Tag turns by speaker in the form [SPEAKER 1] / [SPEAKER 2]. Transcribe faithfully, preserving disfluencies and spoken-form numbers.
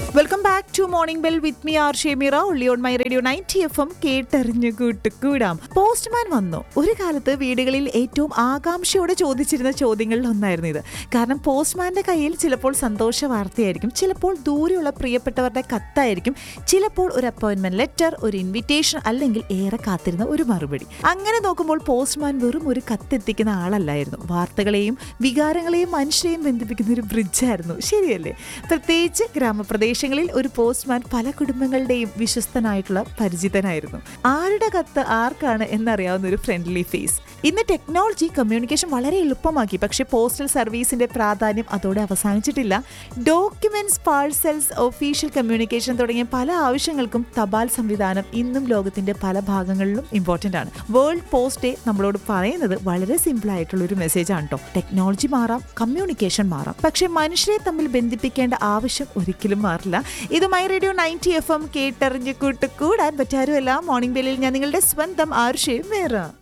[SPEAKER 1] Welcome back to morning bell with me R Shemeera only on my radio ninety F M കേട്ടറിഞ്ഞു കൂട്ടുകൂടാം. Postman വന്നു. ഒരു കാലത്ത് വീടുകളിൽ ഏറ്റവും ആകാംക്ഷയോടെ ചോദിച്ചിരുന്ന ചോദ്യങ്ങളിൽ ഒന്നായിരുന്നു ഇത്. കാരണം പോസ്റ്റ്മാന്റെ കയ്യിൽ ചിലപ്പോൾ സന്തോഷ വാർത്തയായിരിക്കും, ചിലപ്പോൾ ദൂരെയുള്ള പ്രിയപ്പെട്ടവരുടെ കത്തായിരിക്കും, ചിലപ്പോൾ ഒരു അപ്പോയിന്റ്മെന്റ് ലെറ്റർ, ഒരു ഇൻവിറ്റേഷൻ, അല്ലെങ്കിൽ ഏറെ കാത്തിരുന്ന ഒരു മറുപടി. അങ്ങനെ നോക്കുമ്പോൾ പോസ്റ്റ്മാൻ വെറും ഒരു കത്തെത്തിക്കുന്ന ആളല്ലായിരുന്നു. വാർത്തകളെയും വികാരങ്ങളെയും മനുഷ്യരെയും ബന്ധിപ്പിക്കുന്ന ഒരു ബ്രിഡ്ജായിരുന്നു. ശരിയല്ലേ? പ്രത്യേകിച്ച് ഗ്രാമപ്രദേശങ്ങളിൽ ഒരു പോസ്റ്റ്മാൻ പല കുടുംബങ്ങളുടെയും വിശ്വസ്തനായിട്ടുള്ള പരിചിതനായിരുന്നു. ആരുടെ കത്ത് ആർക്കാണ് എന്നറിയാവുന്ന ഒരു ഫ്രണ്ട്ലി ഫേസ്. ഇന്ന് ടെക്നോളജി കമ്മ്യൂണിക്കേഷൻ വളരെ എളുപ്പമാക്കി. പക്ഷേ പോസ്റ്റൽ സർവീസിന്റെ പ്രാധാന്യം അതോടെ അവസാനിച്ചിട്ടില്ല. ഡോക്യുമെന്റ്സ്, പാഴ്സൽസ്, ഒഫീഷ്യൽ കമ്മ്യൂണിക്കേഷൻ തുടങ്ങിയ പല ആവശ്യങ്ങൾക്കും തപാൽ സംവിധാനം ഇന്നും ലോകത്തിന്റെ പല ഭാഗങ്ങളിലും ഇമ്പോർട്ടന്റ് ആണ്. വേൾഡ് പോസ്റ്റ് ഡേ നമ്മളോട് പറയുന്നത് വളരെ സിമ്പിൾ ആയിട്ടുള്ള ഒരു മെസ്സേജ് ആണ് കേട്ടോ. ടെക്നോളജി മാറാം, കമ്മ്യൂണിക്കേഷൻ മാറാം, പക്ഷെ മനുഷ്യരെ തമ്മിൽ ബന്ധിപ്പിക്കേണ്ട ആവശ്യം ഒരിക്കലും മാറില്ല. ഇത് my radio ninety F M കേട്ടറിഞ്ഞ് കൂട്ടുകൂടാൻ പറ്റാറുമല്ല. മോർണിംഗ് ബെല്ലിൽ ഞാൻ നിങ്ങളുടെ സ്വന്തം ആർഷയും വേറെ.